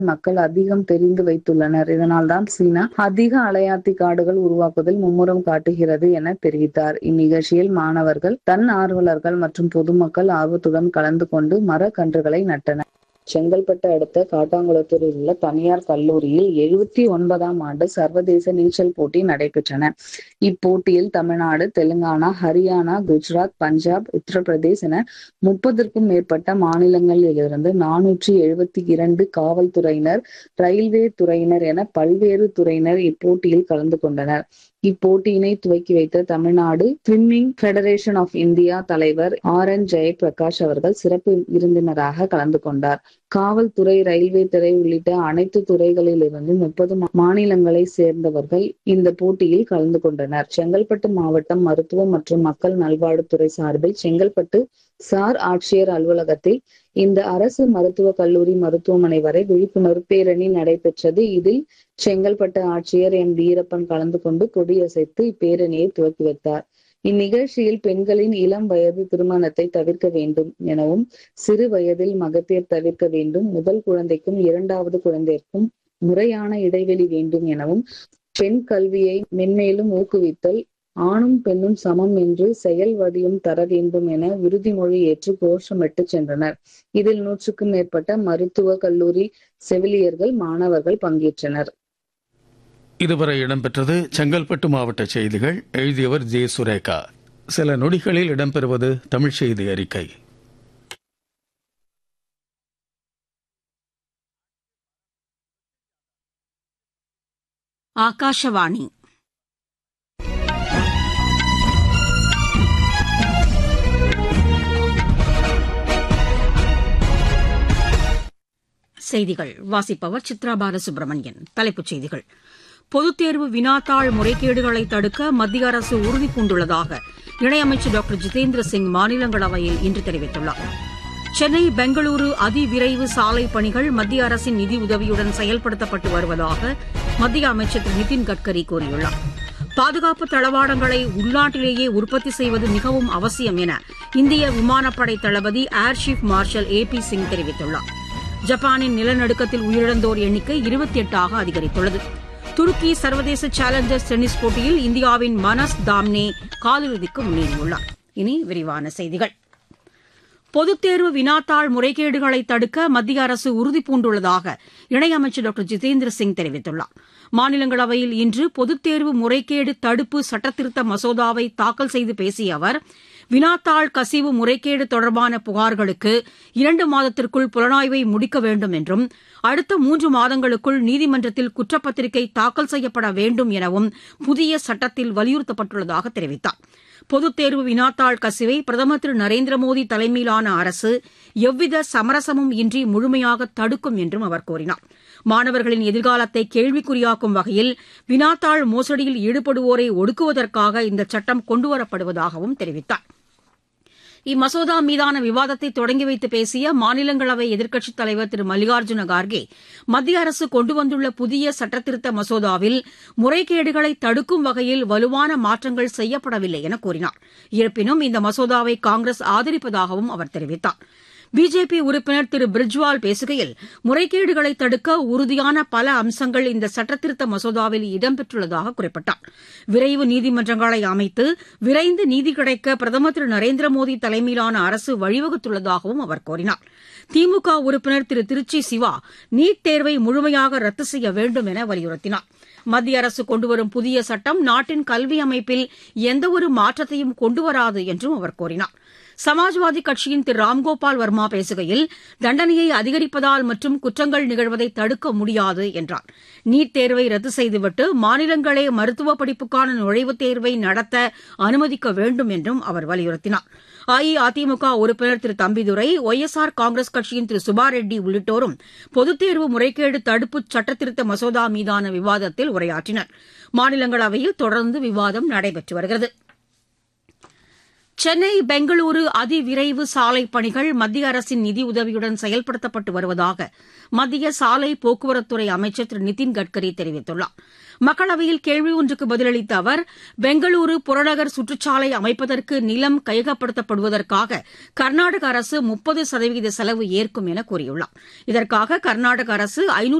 மக்கள் அதிகம் தெரிந்து வைத்துள்ளனர். இதனால்தான் சீனா அதிக அலையாத்தி காடுகள் உருவாக்குவதில் மும்முரம் காட்டுகிறது என தெரிவித்தார். இந்நிகழ்ச்சியில் மாணவர்கள், தன்னார்வலர்கள் மற்றும் பொதுமக்கள் ஆர்வத்துடன் கலந்து கொண்டு மரக்கன்றுகளை நட்டனர். செங்கல்பட்டு அடுத்த காட்டாங்குளத்தூரில் உள்ள தனியார் கல்லூரியில் 79ஆம் ஆண்டு சர்வதேச நீச்சல் போட்டி நடைபெற்றன. இப்போட்டியில் தமிழ்நாடு, தெலுங்கானா, ஹரியானா, குஜராத், பஞ்சாப், உத்தரப்பிரதேஷ் என 30க்கும் மேற்பட்ட மாநிலங்களிலிருந்து 472 காவல்துறையினர், ரயில்வே துறையினர் என பல்வேறு துறையினர் இப்போட்டியில் கலந்து கொண்டனர். இப்போட்டியினை துவக்கி வைத்த Tamil Nadu swimming federation of India தலைவர் RN ஜெயபிரகாஷ் அவர்கள் சிறப்பு விருந்தினராக கலந்து கொண்டார். காவல்துறை, ரயில்வே துறை உள்ளிட்ட அனைத்து துறைகளிலிருந்து 30 மாநிலங்களை சேர்ந்தவர்கள் இந்த போட்டியில் கலந்து கொண்டனர். செங்கல்பட்டு மாவட்டம் மருத்துவம் மற்றும் மக்கள் நல்வாழ்வுத்துறை சார்பில் செங்கல்பட்டு சார் ஆட்சியர் அலுவலகத்தில் இந்த அரசு மருத்துவக் கல்லூரி மருத்துவமனை வரை விழிப்புணர்வு பேரணி நடைபெற்றது. இதில் செங்கல்பட்டு ஆட்சியர் M. வீரப்பன் கலந்து கொண்டு கொடியசைத்து இப்பேரணியை துவக்கி வைத்தார். இந்நிகழ்ச்சியில் பெண்களின் இளம் வயது திருமணத்தை தவிர்க்க வேண்டும் எனவும், சிறு வயதில் மகப்பேறு தவிர்க்க வேண்டும், முதல் குழந்தைக்கும் 2வது குழந்தைக்கும் முறையான இடைவெளி வேண்டும் எனவும், பெண் கல்வியை மென்மேலும் ஊக்குவித்தல், ஆணும் பெண்ணும் சமம் என்று செயல் வடிவம் தர வேண்டும் என உறுதிமொழி ஏற்று கோஷமிட்டு சென்றனர். இதில் 100க்கும் மேற்பட்ட மருத்துவ கல்லூரி செவிலியர்கள், மாணவர்கள் பங்கேற்றனர். இதுவரை இடம்பெற்றது செங்கல்பட்டு மாவட்ட செய்திகள். எழுதியவர் ஜே. சுரேகா. சில நொடிகளில் இடம்பெறுவது தமிழ் செய்தி அறிக்கை. ஆகாஷவாணி. செய்திகள் வாசிப்பவர் சித்ரா பாலசுப்ரமணியன். தலைப்புச் செய்திகள். பொதுத் தேர்வு வினாத்தாள் முறைகேடுகளை தடுக்க மத்திய அரசு உறுதிபூண்டுள்ளதாக இணையமைச்சர் டாக்டர் ஜிதேந்திர சிங் மாநிலங்களவையில் இன்று தெரிவித்துள்ளார். சென்னை, பெங்களூரு அதிவிரைவு சாலை பணிகள் மத்திய அரசின் நிதி உதவியுடன் செயல்படுத்தப்பட்டு வருவதாக மத்திய அமைச்சர் திரு நிதின் கட்கரி கூறியுள்ளார். பாதுகாப்பு தளவாடங்களை உள்நாட்டிலேயே உற்பத்தி செய்வது மிகவும் அவசியம் என இந்திய விமானப்படை தளபதி air chief marshal AP Singh தெரிவித்துள்ளார். ஜப்பானின் நிலநடுக்கத்தில் உயிரிழந்தோர் எண்ணிக்கை 28ஆக அதிகரித்துள்ளது. துருக்கி சர்வதேச சேலஞ்சர்ஸ் டென்னிஸ் போட்டியில் இந்தியாவின் மனஸ் தாம்னே காலிறுதிக்கு முன்னேறியுள்ளார். இனி விரிவான செய்திகள். பொதுத் தேர்வு வினாத்தாள் முறைகேடுகளை தடுக்க மத்திய அரசு உறுதிபூண்டுள்ளதாக இணையமைச்சர் டாக்டர் ஜிதேந்திர சிங் தெரிவித்துள்ளார். மாநிலங்களவையில் இன்று பொதுத் தேர்வு முறைகேடு தடுப்பு சட்டத்திருத்த மசோதாவை தாக்கல் செய்து பேசிய அவர், வினாத்தாள் கசிவு முறைகேடு தொடர்பான புகார்களுக்கு 2 மாதத்திற்குள் புலனாய்வை முடிக்க வேண்டும் என்றும், அடுத்த 3 மாதங்களுக்குள் நீதிமன்றத்தில் குற்றப்பத்திரிகை தாக்கல் செய்யப்பட வேண்டும் எனவும் புதிய சட்டத்தில் வலியுறுத்தப்பட்டுள்ளதாக தெரிவித்தார். பொதுத் தேர்வு வினாத்தாள் கசிவை பிரதமர் திரு நரேந்திர மோடி தலைமையிலான அரசு எவ்வித சமரசமும் இன்றி முழுமையாக தடுக்கும் என்றும் அவர் கூறினார். மாணவர்களின் எதிர்காலத்தை கேள்விக்குறியாக்கும் வகையில் வினாத்தாள் மோசடியில் ஈடுபடுவோரை ஒடுக்குவதற்காக இந்த சட்டம் கொண்டுவரப்படுவதாகவும் தெரிவித்தார். இம்மசோதா மீதான விவாதத்தை தொடங்கி வைத்து பேசிய மாநிலங்களவை எதிர்க்கட்சித் தலைவர் திரு மல்லிகார்ஜுன கார்கே, மத்திய அரசு கொண்டு வந்துள்ள புதிய சட்டத்திருத்த மசோதாவில் முறைகேடுகளை தடுக்கும் வகையில் வலுவான மாற்றங்கள் செய்யப்படவில்லை என கூறினார். இருப்பினும் இந்த மசோதாவை காங்கிரஸ் ஆதரிப்பதாகவும் அவர் தெரிவித்தார். பிஜேபி உறுப்பினர் திரு பிரிஜ்வால் பேசுகையில், முறைகேடுகளை தடுக்க உறுதியான பல அம்சங்கள் இந்த சட்டத்திருத்த மசோதாவில் இடம்பெற்றுள்ளதாக குறிப்பிட்டார். விரைவு நீதிமன்றங்களை அமைத்து விரைந்து நீதி கிடைக்க பிரதமர் திரு நரேந்திர மோடி தலைமையிலான அரசு வழிவகுத்துள்ளதாகவும் அவர் கூறினார். திமுக உறுப்பினர் திரு திருச்சி சிவா நீட் தேர்வை முழுமையாக ரத்து செய்ய வேண்டும் என வலியுறுத்தினார். மத்திய அரசு கொண்டுவரும் புதிய சட்டம் நாட்டின் கல்வி அமைப்பில் எந்தவொரு மாற்றத்தையும் கொண்டுவராது என்றும் அவர் கூறினார். சமாஜ்வாதி கட்சியின் திரு ராம்கோபால் வர்மா பேசுகையில், தண்டனையை அதிகரிப்பதால் மற்றும் குற்றங்கள் நிகழ்வதை தடுக்க முடியாது என்றார். நீட் தேர்வை ரத்து செய்துவிட்டு மாநிலங்களே மருத்துவ படிப்புக்கான நுழைவுத் தேர்வை நடத்த அனுமதிக்க வேண்டும் என்றும் அவர் வலியுறுத்தினார். அஇஅதிமுக உறுப்பினர் திரு தம்பிதுரை, OSR காங்கிரஸ் கட்சியின் திரு சுப்பாரெட்டி உள்ளிட்டோரும் பொதுத் தேர்வு முறைகேடு தடுப்பு சட்டத்திருத்த மசோதா மீதான விவாதத்தில் உரையாற்றினர். மாநிலங்களவையில் தொடர்ந்து விவாதம் நடைபெற்று வருகிறது. சென்னை பெங்களூரு அதிவிரைவு சாலை பணிகள் மத்திய அரசின் நிதியுதவியுடன் செயல்படுத்தப்பட்டு வருவதாக மத்திய சாலை போக்குவரத்துறை அமைச்சர் திரு நிதின் கட்கரி தெரிவித்துள்ளார். மக்களவையில் கேள்வி ஒன்றுக்கு பதிலளித்த அவர், பெங்களூரு புறநகர் சுற்றுச்சாலை அமைப்பதற்கு நிலம் கையகப்படுத்தப்படுவதற்காக கர்நாடக அரசு 30% செலவு ஏற்கும் என கூறியுள்ளார். இதற்காக கர்நாடக அரசு